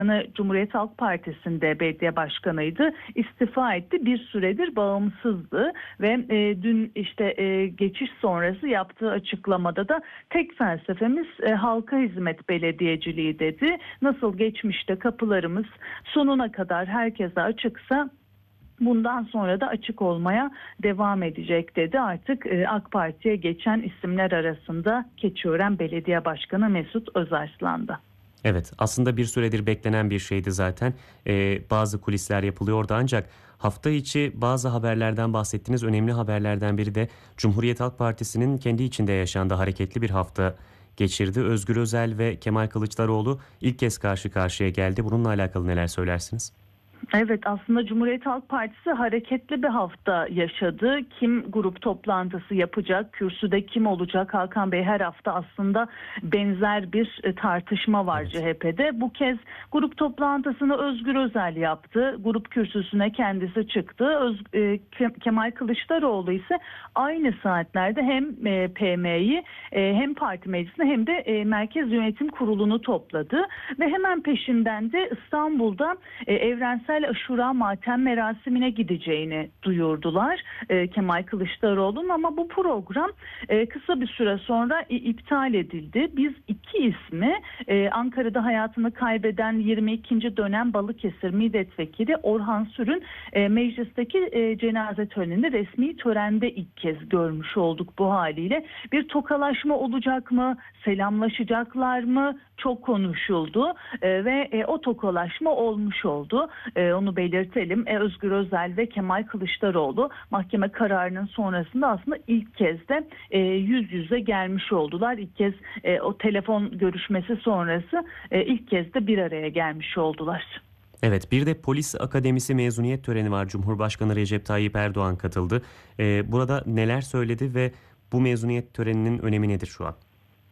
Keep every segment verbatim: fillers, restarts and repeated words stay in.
Cumhuriyet Halk Partisi'nde belediye başkanıydı. İstifa etti. Bir süredir bağımsızdı ve e, dün işte e, geçiş sonrası yaptığı açıklamada da tek felsefemiz e, halka hizmet belediyeciliği dedi. Nasıl geçmişte kapılarımız sonuna kadar herkese açıksa bundan sonra da açık olmaya devam edecek dedi. Artık e, AK Parti'ye geçen isimler arasında Keçiören Belediye Başkanı Mesut Özarslan'da. Evet, aslında bir süredir beklenen bir şeydi zaten. Ee, bazı kulisler yapılıyordu ancak hafta içi bazı haberlerden bahsettiğiniz önemli haberlerden biri de Cumhuriyet Halk Partisi'nin kendi içinde yaşandığı hareketli bir hafta geçirdi. Özgür Özel ve Kemal Kılıçdaroğlu ilk kez karşı karşıya geldi. Bununla alakalı neler söylersiniz? Evet, aslında Cumhuriyet Halk Partisi hareketli bir hafta yaşadı. Kim grup toplantısı yapacak, kürsüde kim olacak? Hakan Bey, her hafta aslında benzer bir tartışma var evet. C H P'de. Bu kez grup toplantısını Özgür Özel yaptı. Grup kürsüsüne kendisi çıktı. Öz, e, Kemal Kılıçdaroğlu ise aynı saatlerde hem e, P M'yi e, hem parti meclisini hem de e, Merkez Yönetim Kurulu'nu topladı. Ve hemen peşinden de İstanbul'da e, Evrensel Aşura Matem merasimine gideceğini duyurdular e, Kemal Kılıçdaroğlu'nun, ama bu program e, kısa bir süre sonra e, iptal edildi. Biz iki ismi e, Ankara'da hayatını kaybeden yirmi ikinci dönem Balıkesir Milletvekili Orhan Sür'ün e, meclisteki e, cenaze töreninde resmi törende ilk kez görmüş olduk bu haliyle. Bir tokalaşma olacak mı? Selamlaşacaklar mı? Çok konuşuldu e, ve e, o tokalaşma olmuş oldu. E, onu belirtelim. E, Özgür Özel ve Kemal Kılıçdaroğlu mahkeme kararının sonrasında aslında ilk kez de e, yüz yüze gelmiş oldular. İlk kez e, o telefon görüşmesi sonrası e, ilk kez de bir araya gelmiş oldular. Evet, bir de Polis Akademisi mezuniyet töreni var. Cumhurbaşkanı Recep Tayyip Erdoğan katıldı. E, burada neler söyledi ve bu mezuniyet töreninin önemi nedir şu an?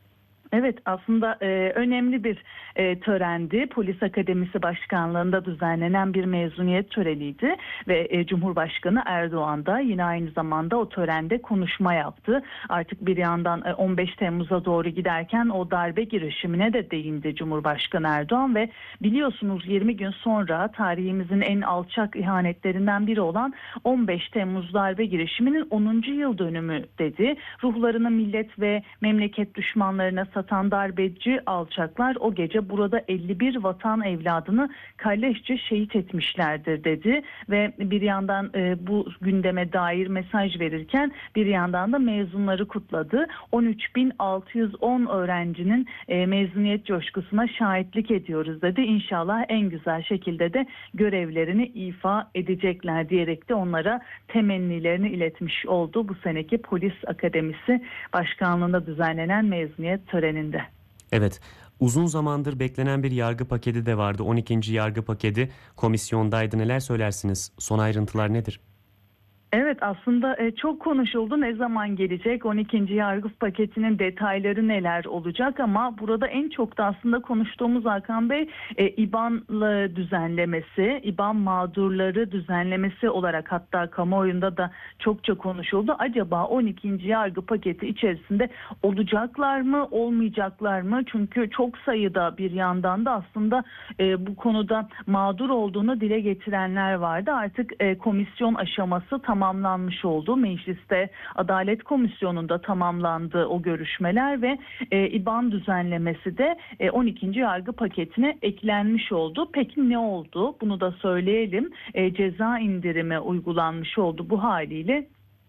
Evet, aslında e, önemli bir e, törendi. Polis Akademisi Başkanlığı'nda düzenlenen bir mezuniyet töreniydi ve e, Cumhurbaşkanı Erdoğan da yine aynı zamanda o törende konuşma yaptı. Artık bir yandan e, on beş Temmuz'a doğru giderken o darbe girişimine de değindi Cumhurbaşkanı Erdoğan ve biliyorsunuz yirmi gün sonra tarihimizin en alçak ihanetlerinden biri olan on beş Temmuz darbe girişiminin onuncu yıl dönümü dedi. Ruhlarını millet ve memleket düşmanlarına satan darbeci alçaklar o gece burada elli bir vatan evladını kalleşçe şehit etmişlerdir dedi ve bir yandan e, bu gündeme dair mesaj verirken bir yandan da mezunları kutladı. on üç bin altı yüz on öğrencinin e, mezuniyet coşkusuna şahitlik ediyoruz dedi. İnşallah en güzel şekilde de görevlerini ifa edecekler diyerek de onlara temennilerini iletmiş oldu bu seneki Polis Akademisi Başkanlığı'nda düzenlenen mezuniyet töreni. Evet, uzun zamandır beklenen bir yargı paketi de vardı. on ikinci yargı paketi komisyondaydı. Neler söylersiniz? Son ayrıntılar nedir? Evet, aslında çok konuşuldu. Ne zaman gelecek? on ikinci yargı paketinin detayları neler olacak? Ama burada en çok da aslında konuştuğumuz Hakan Bey e, İBAN'lı düzenlemesi, İBAN mağdurları düzenlemesi olarak hatta kamuoyunda da çokça konuşuldu. Acaba on ikinci yargı paketi içerisinde olacaklar mı, olmayacaklar mı? Çünkü çok sayıda bir yandan da aslında e, bu konuda mağdur olduğunu dile getirenler vardı. Artık e, komisyon aşaması tamamlandı. tamamlanmış oldu. Mecliste Adalet Komisyonu'nda tamamlandı o görüşmeler ve e, İBAN düzenlemesi de e, on ikinci yargı paketine eklenmiş oldu. Peki ne oldu? Bunu da söyleyelim. E, ceza indirimi uygulanmış oldu bu haliyle.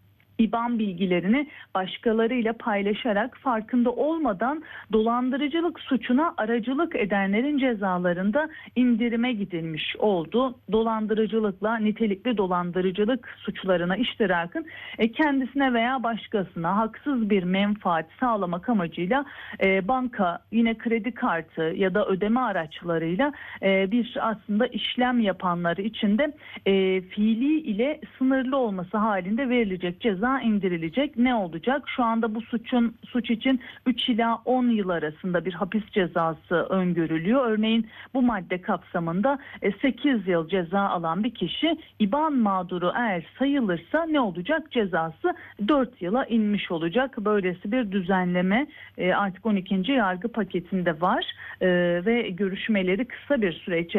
İBAN bilgilerini başkalarıyla paylaşarak farkında olmadan dolandırıcılık suçuna aracılık edenlerin cezalarında indirime gidilmiş oldu. Dolandırıcılıkla nitelikli dolandırıcılık suçlarına iştirakın e, kendisine veya başkasına haksız bir menfaat sağlamak amacıyla e, banka, yine kredi kartı ya da ödeme araçlarıyla e, bir aslında işlem yapanları için de e, fiili ile sınırlı olması halinde verilecek ceza ceza indirilecek. Ne olacak? Şu anda bu suçun suç için üç ila on yıl arasında bir hapis cezası öngörülüyor. Örneğin bu madde kapsamında sekiz yıl ceza alan bir kişi İBAN mağduru eğer sayılırsa ne olacak? Cezası dört yıla inmiş olacak. Böylesi bir düzenleme artık on ikinci yargı paketinde var ve görüşmeleri kısa bir süre içerisinde